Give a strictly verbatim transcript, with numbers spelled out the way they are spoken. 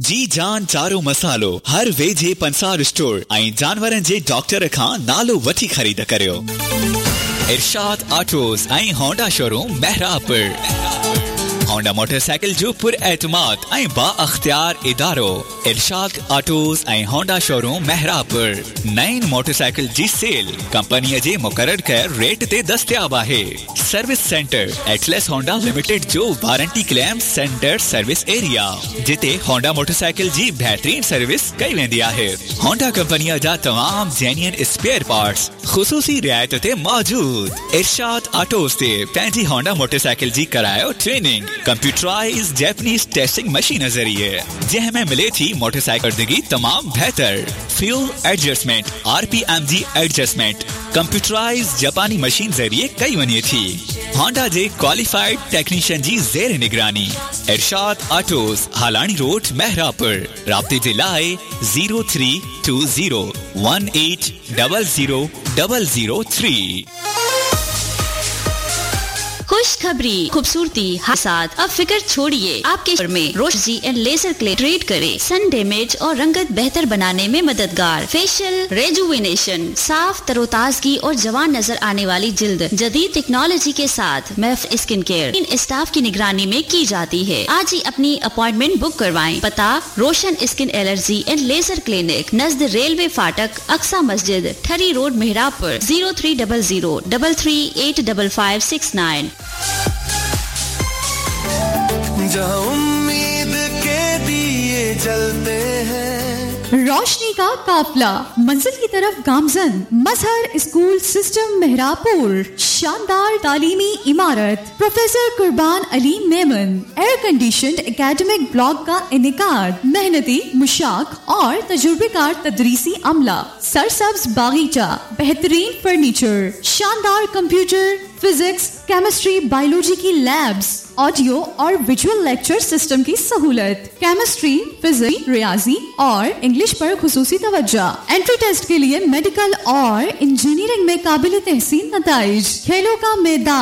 जी जान चारो मसालो हर वेझे पंसार स्टोर ऐं जानवरनि जे डॉक्टर खां नालो वठी ख़रीद करियो। इरशाद ऑटोज़ ऐं होंडा शोरूम महरापुर। होंडा मोटरसाइकिल जो पुर एतमाद ऐं बाअख्तियार इदारो इरशाद ऑटोज़ ऐं होंडा शोरूम महरापुर। नईं मोटरसाइकिल जी सेल कंपनीअ जे मुक़रर कयल रेट ते दस्तयाब आहे। Service centre Atlas Honda limited जो warranty claim centre service area जिते होंडा मोटरसाइकिल जी बेहतरीन सर्विस कई वेंदी आहे। होंडा कंपनीअ जा तमाम जेन्युइन स्पेयर पार्ट्स ख़ुसूसी रियायत ते मौजूद। इरशाद ऑटोज़ ते पंहिंजी होंडा मोटरसाइकिल जी करायो training computerise Japanese testing machine ज़रिए जंहिंमें मिले थी मोटरसाइकिल ज़िंदगी तमाम बेहतर फ्यूल एडजस्टमेंट आरपीएम जी एडजस्टमेंट कंप्यूटराइज जापानी मशीन ज़रिए कई वञे थी। होंडा जे क्वालिफाइड टेक्नीशियन जी ज़ेर निगरानी। इरशाद ऑटोज़ हालानी रोड महरापुर। राब्ते जे लाइ zero three to zero one eight double zero double zero three. खुशखबरी, खूबसूरती हर साथ अब फिक्र छोड़िए। आपके घर में रोशनी एंड लेजर क्ले ट्रीट करे सन डैमेज और रंगत बेहतर बनाने में मददगार। फेशियल रेजुविनेशन, साफ तरोताजगी और जवान नजर आने वाली जिल्द जदीद टेक्नोलॉजी के साथ महफ स्किन केयर इन स्टाफ की निगरानी में की जाती है। आज ही अपनी अपॉइंटमेंट बुक करवाएं। पता रोशन skin allergy and laser clinic Najd railway फाटक अक्सा मस्जिद ठरी road Mehrabpur. Zero three double zero double three eight double five six nine. जहाँ उम्मीद के दिए जलते हैं, रोशनी का काफिला मंजिल की तरफ गामजन। मजहर स्कूल सिस्टम महरापुर, शानदार तालीमी इमारत, प्रोफेसर कुर्बान Ali Memon, air conditioned academic block का इनेकाद, मेहनती मुशाक और तजुर्बेकार तदरीसी अमला, सरसब्ज बागीचा, बेहतरीन फर्नीचर, शानदार कंप्यूटर, फिजिक्स, केमिस्ट्री, बायोलॉजी की लैब्स, ऑडियो और विजुअल लेक्चर सिस्टम की सहूलत, केमिस्ट्री, फिजिक्स, रियाजी और इंग्लिश पर खुसूसी तवज्जो। एंट्री टेस्ट के लिए मेडिकल और इंजीनियरिंग में काबिल तहसीन नताइज। खेलों का मैदान